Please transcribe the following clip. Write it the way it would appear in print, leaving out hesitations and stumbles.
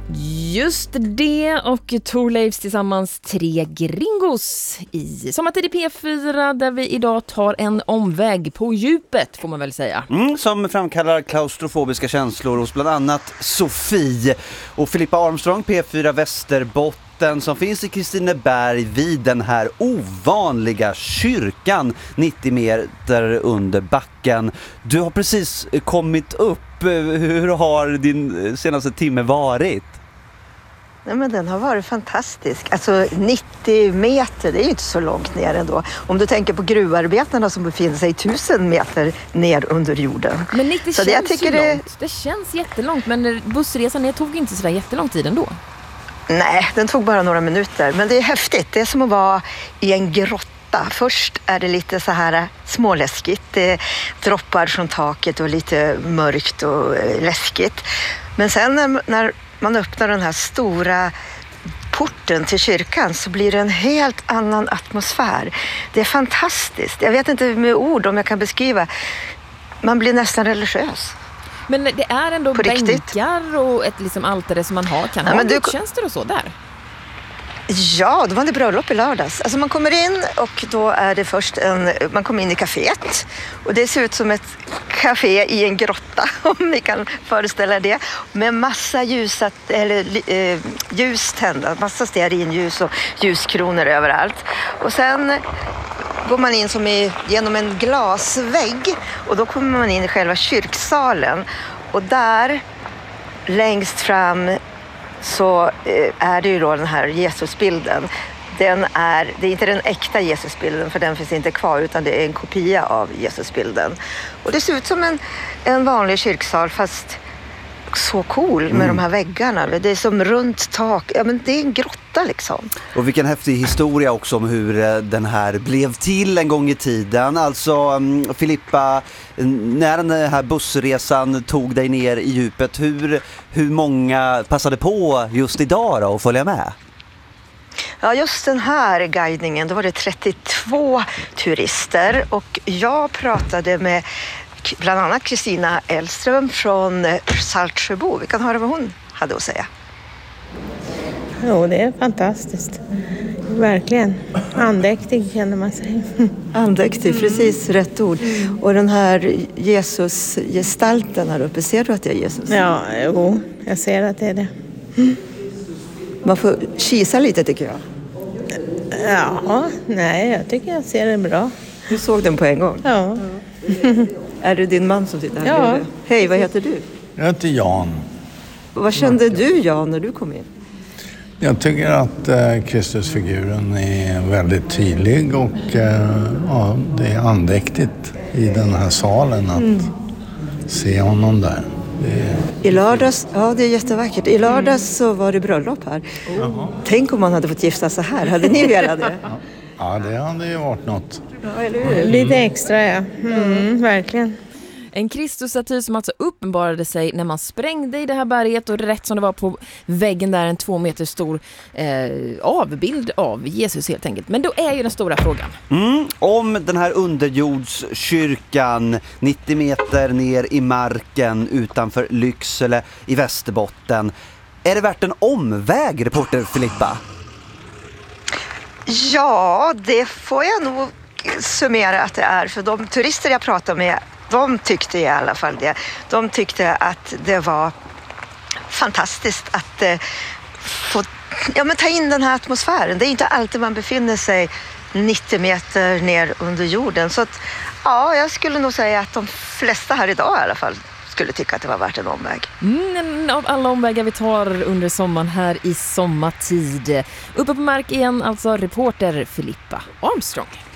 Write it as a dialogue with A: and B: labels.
A: Just det, och Thorleifs tillsammans 3 gringos i Sommartid i P4 där vi idag tar en omväg på djupet får man väl säga.
B: Som framkallar klaustrofobiska känslor hos bland annat Sofie och Filippa Armstrong, P4 Västerbotten, som finns i Kristineberg vid den här ovanliga kyrkan 90 meter under backen. Du har precis kommit upp. Hur har din senaste timme varit?
C: Nej, men den har varit fantastisk. Alltså 90 meter, det är ju inte så långt ner ändå. Om du tänker på gruvarbetarna som befinner sig 1000 meter ner under jorden.
A: Men 90
C: så
A: känns ju långt. Det känns jättelångt, men bussresan ner tog inte så där jättelång tid ändå.
C: Nej, den tog bara några minuter. Men det är häftigt. Det är som att vara i en grotta. Först är det lite så här småläskigt. Det droppar från taket och lite mörkt och läskigt. Men sen när man öppnar den här stora porten till kyrkan så blir det en helt annan atmosfär. Det är fantastiskt. Jag vet inte med ord om jag kan beskriva. Man blir nästan religiös.
A: Men det är ändå bänkar och ett liksom altare som man kan ha gudstjänster och så där.
C: Ja, det var det bröllop i lördags. Alltså man kommer in och då är det först man kommer in i kaféet. Och det ser ut som ett café i en grotta, om ni kan föreställa det. Med massa ljus tända, massa stearinljus och ljuskronor överallt. Och sen går man in genom en glasvägg och då kommer man in i själva kyrksalen. Och där längst fram så är det ju då den här Jesusbilden. Det är inte den äkta Jesusbilden, för den finns inte kvar, utan det är en kopia av Jesusbilden. Och det ser ut som en vanlig kyrksal, fast så cool med de här väggarna. Det är som runt tak. Ja, men det är en grotta liksom.
B: Och vilken häftig historia också om hur den här blev till en gång i tiden. Alltså Filippa, när den här bussresan tog dig ner i djupet, hur många passade på just idag då att följa med?
C: Ja, just den här guidningen, då var det 32 turister och jag pratade med bland annat Kristina Elström från Saltsjöbo. Vi kan höra vad hon hade att säga.
D: Jo, det är fantastiskt. Verkligen. Andäktig känner man sig.
C: Andäktig, precis rätt ord. Och den här Jesus-gestalten här uppe, ser du att det är Jesus?
D: Ja, jo, jag ser att det är det.
C: Man får kisa lite tycker jag.
D: Ja, nej, jag tycker jag ser det bra.
C: Du såg den på en gång?
D: Ja.
C: Är det din man som sitter här?
D: Ja.
C: Hej, vad heter du?
E: Jag heter Jan.
C: Vad kände du, Jan, när du kom in?
E: Jag tycker att Kristusfiguren är väldigt tydlig och det är andäktigt i den här salen att se honom där.
C: I lördags, ja det är jättevackert. I lördags så var det bröllop här. Tänk om man hade fått gifta sig här. Hade ni velat det?
E: Ja, det hade ju varit något.
C: Ja, eller hur?
D: Lite extra, ja. Verkligen.
A: En Kristusstaty som alltså uppenbarade sig när man sprängde i det här berget, och rätt som det var på väggen där en 2 meter stor avbild av Jesus helt enkelt. Men då är ju den stora frågan.
B: Om den här underjordskyrkan 90 meter ner i marken utanför Lycksele i Västerbotten. Är det värt en omväg, reporter Filippa?
C: Ja, det får jag nog summera att det är. För de turister jag pratade med, de tyckte i alla fall det. De tyckte att det var fantastiskt att få ta in den här atmosfären. Det är inte alltid man befinner sig 90 meter ner under jorden. Så att, ja, jag skulle nog säga att de flesta här idag i alla fall skulle tycka att det var värt en omväg.
A: Av alla omvägar vi tar under sommaren här i sommartid. Uppe på mark igen, alltså reporter Filippa Armstrong.